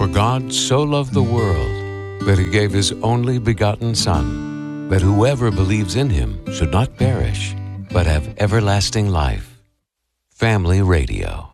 For God so loved the world that he gave his only begotten Son, that whoever believes in him should not perish, but have everlasting life. Family Radio.